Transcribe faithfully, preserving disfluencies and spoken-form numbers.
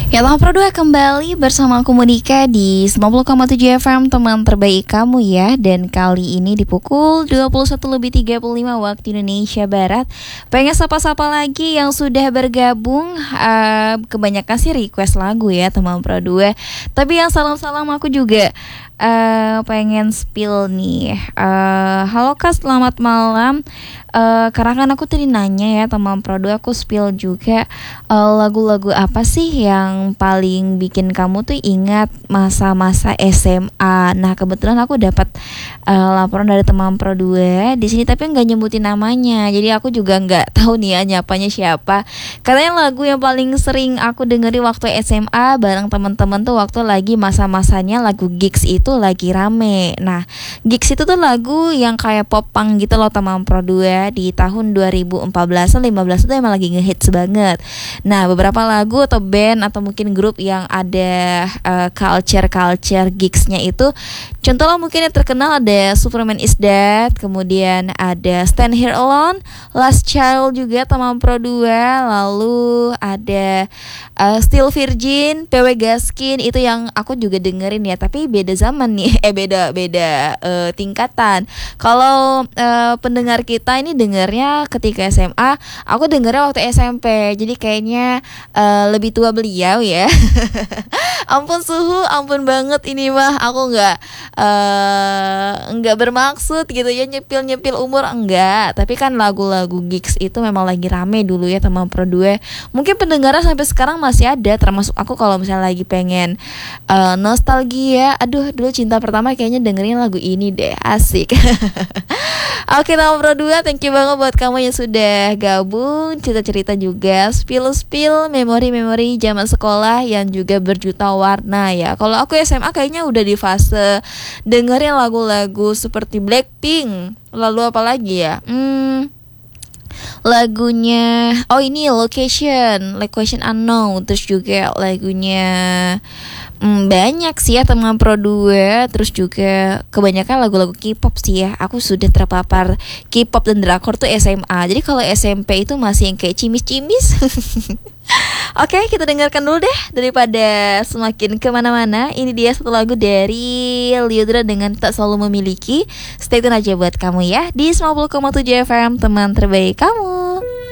Ya, Tahap Pro dua kembali bersama aku Monika di sembilan puluh koma tujuh F M, teman terbaik kamu ya. Dan kali ini di pukul dua puluh satu lebih tiga puluh lima waktu Indonesia Barat. Pengen sapa-sapa lagi yang sudah bergabung. uh, Kebanyakan sih request lagu ya teman Pro dua. Tapi yang salam-salam aku juga uh, pengen spill nih. uh, Halo Kak, selamat malam. Uh, karena kan aku tadi nanya ya teman Pro dua, aku spill juga uh, lagu-lagu apa sih yang paling bikin kamu tuh ingat masa-masa S M A. Nah kebetulan aku dapat uh, laporan dari teman Pro dua di sini, tapi nggak nyebutin namanya, jadi aku juga nggak tahu nih ya nyapanya siapa. Katanya lagu yang paling sering aku dengerin waktu S M A bareng teman-teman tuh waktu lagi masa-masanya lagu Gigs itu lagi rame. Nah Gigs itu tuh lagu yang kayak pop punk gitu loh teman Pro dua. Di tahun dua ribu empat belas lima belas itu emang lagi ngehits banget. Nah beberapa lagu atau band atau mungkin grup yang ada uh, culture-culture gigsnya itu, contohnya mungkin yang terkenal ada Superman Is Dead, kemudian ada Stand Here Alone, Last Child juga teman Pro dua, lalu ada uh, Still Virgin, P W Gaskin, itu yang aku juga dengerin ya, tapi beda zaman nih, eh beda beda uh, tingkatan. Kalau uh, pendengar kita ini dengernya ketika S M A, aku dengernya waktu S M P, jadi kayaknya uh, lebih tua beliau ya. Ampun suhu, ampun banget ini mah, aku nggak uh, nggak bermaksud gitu ya nyepil nyepil umur, enggak. Tapi kan lagu-lagu gigs itu memang lagi rame dulu ya teman Pro dua. Mungkin pendengarnya sampai sekarang masih ada, termasuk aku kalau misalnya lagi pengen uh, nostalgia. Aduh, dulu cinta pertama kayaknya dengerin lagu ini deh, asik. Oke teman Pro dua, thank you banget buat kamu yang sudah gabung, cerita-cerita juga, spill-spill memori-memori zaman sekolah yang juga berjuta warna ya. Kalau aku S M A kayaknya udah di fase dengerin lagu-lagu seperti Blackpink. Lalu apa lagi ya? Hmm, lagunya, oh ini Location, Location Unknown. Terus juga lagunya Hmm, banyak sih ya teman Pro dua. Terus juga kebanyakan lagu-lagu K-pop sih ya. Aku sudah terpapar K-pop dan drakor tuh S M A. Jadi kalau S M P itu masih yang kayak cimis-cimis. Oke, kita dengarkan dulu deh daripada semakin kemana-mana. Ini dia satu lagu dari Lyudra dengan Tak Selalu Memiliki. Stay tune aja buat kamu ya di sembilan puluh koma tujuh F M, teman terbaik kamu.